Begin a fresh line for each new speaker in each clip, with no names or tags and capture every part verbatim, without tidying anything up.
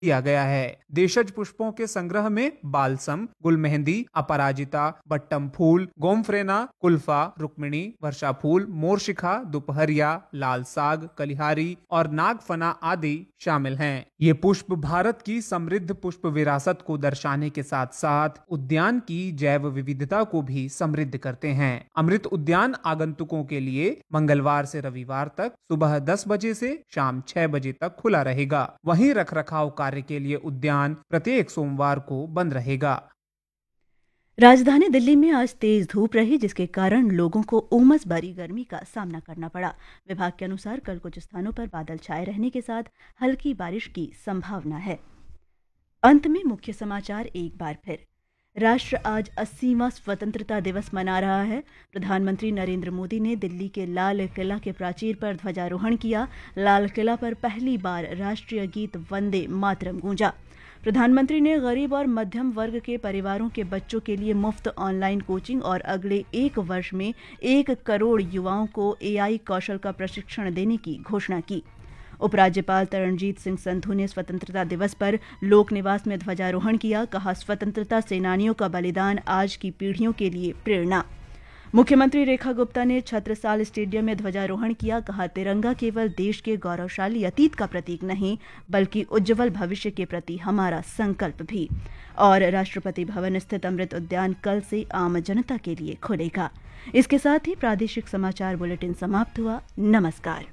किया गया है। देशज पुष्पों के संग्रह में बालसम, गुलमेहंदी, अपराजिता, बट्टम फूल, गोमफ्रेना, कुल्फा, रुक्मिणी, वर्षा फूल, मोरशिखा, दोपहरिया, लाल साग, कलिहारी और नागफना आदि शामिल हैं। ये पुष्प भारत की समृद्ध पुष्प विरासत को दर्शाने के साथ साथ उद्यान की जैव विविधता को भी समृद्ध करते हैं। अमृत उद्यान आगंतुकों के लिए मंगलवार से रविवार तक सुबह दस बजे से शाम छह बजे तक खुला रहेगा। वहीं रखरखाव कार्य के लिए उद्यान प्रत्येक सोमवार को बंद रहेगा।
राजधानी दिल्ली में आज तेज धूप रही, जिसके कारण लोगों को उमस भरी गर्मी का सामना करना पड़ा। विभाग के अनुसार कल कुछ स्थानों पर बादल छाए रहने के साथ हल्की बारिश की संभावना है। अंत में मुख्य समाचार एक बार फिर। राष्ट्र आज अस्सीवां स्वतंत्रता दिवस मना रहा है। प्रधानमंत्री नरेंद्र मोदी ने दिल्ली के लाल किला के प्राचीर पर ध्वजारोहण किया। लाल किला पर पहली बार राष्ट्रीय गीत वंदे मातरम गूंजा। प्रधानमंत्री ने गरीब और मध्यम वर्ग के परिवारों के बच्चों के लिए मुफ्त ऑनलाइन कोचिंग और अगले एक वर्ष में एक करोड़ युवाओं को एआई कौशल का प्रशिक्षण देने की घोषणा की। उपराज्यपाल तरणजीत सिंह संधू ने स्वतंत्रता दिवस पर लोक निवास में ध्वजारोहण किया। कहा, स्वतंत्रता सेनानियों का बलिदान आज की पीढ़ियों के लिए प्रेरणा। मुख्यमंत्री रेखा गुप्ता ने छत्रसाल स्टेडियम में ध्वजारोहण किया। कहा, तिरंगा केवल देश के गौरवशाली अतीत का प्रतीक नहीं, बल्कि उज्जवल भविष्य के प्रति हमारा संकल्प भी। और राष्ट्रपति भवन स्थित अमृत उद्यान कल से आम जनता के लिए खुलेगा। इसके साथ ही प्रादेशिक समाचार बुलेटिन समाप्त हुआ। नमस्कार।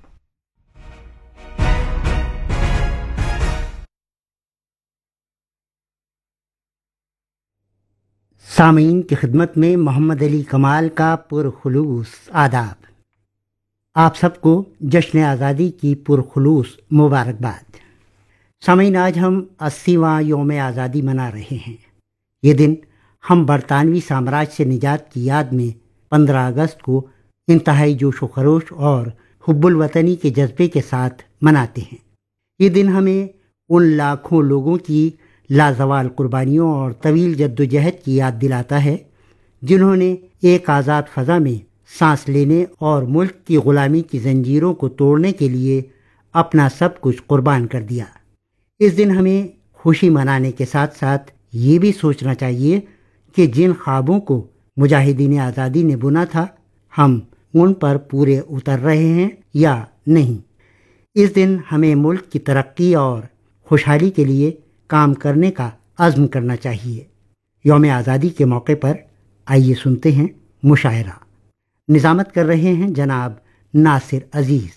सामीन की खिदमत में मोहम्मद अली कमाल का पुरखुलूस आदाब। आप सबको जश्न आज़ादी की पुरखुलूस मुबारकबाद। सामीन, आज हम अस्सीवां योम आज़ादी मना रहे हैं। ये दिन हम बरतानवी साम्राज्य से निजात की याद में पंद्रह अगस्त को इंतहाई जोश व खरोश और हुब्बुल वतनी के जज्बे के साथ मनाते हैं। ये दिन हमें उन लाखों लोगों की लाजवाल कुर्बानियों और तवील जद्दोजहद की याद दिलाता है जिन्होंने एक आज़ाद फ़ज़ा में सांस लेने और मुल्क की ग़ुलामी की जंजीरों को तोड़ने के लिए अपना सब कुछ कुर्बान कर दिया। इस दिन हमें खुशी मनाने के साथ साथ ये भी सोचना चाहिए कि जिन ख्वाबों को मुजाहिदीन आज़ादी ने बुना था, हम उन पर पूरे उतर रहे हैं या नहीं। इस दिन हमें मुल्क की तरक्की और खुशहाली के लिए काम करने का अज़्म करना चाहिए। यौम आज़ादी के मौके पर आइए सुनते हैं मुशायरा। निज़ामत कर रहे हैं जनाब नासिर अजीज़।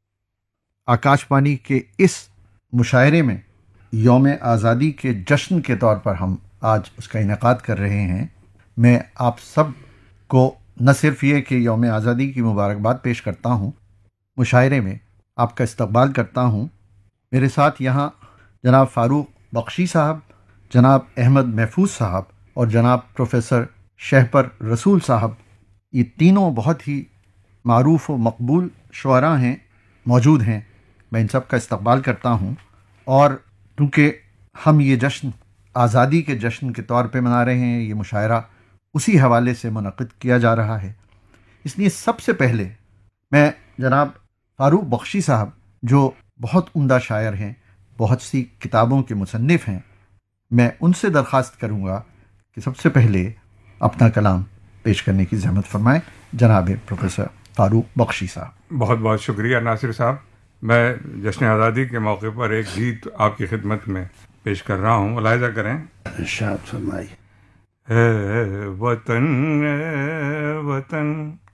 आकाशवाणी के इस मुशायरे में यौम आज़ादी के जश्न के तौर पर हम आज उसका इनेकाद कर रहे हैं। मैं आप सब को न सिर्फ ये कि यौम आज़ादी की मुबारकबाद पेश करता हूँ, मुशायरे में आपका इस्तकबाल करता हूँ। मेरे साथ यहाँ जनाब फ़ारूक बख्शी साहब, जनाब अहमद महफूज साहब और जनाब प्रोफेसर शहपर रसूल साहब, ये तीनों बहुत ही मारूफ व मकबूल शुअरा हैं, मौजूद हैं। मैं इन सब का इस्तकबाल करता हूँ। और क्योंकि हम ये जश्न आज़ादी के जश्न के तौर पे मना रहे हैं, ये मुशायरा उसी हवाले से मुनक़िद किया जा रहा है, इसलिए सबसे पहले मैं जनाब फ़ारूक बख्शी साहब, जो बहुत उम्दा शायर हैं, बहुत सी किताबों के मुसन्निफ़ हैं, मैं उनसे दरख्वास्त करूँगा कि सबसे पहले अपना कलाम पेश करने की ज़हमत फरमाएं। जनाब प्रोफेसर फ़ारूक बख्शी साहब।
बहुत बहुत शुक्रिया नासिर साहब। मैं जश्न आज़ादी के मौके पर एक गीत आपकी खिदमत में पेश कर रहा हूँ, मुलाहिज़ा करें।
इरशाद फरमाइए।
है वतन, है वतन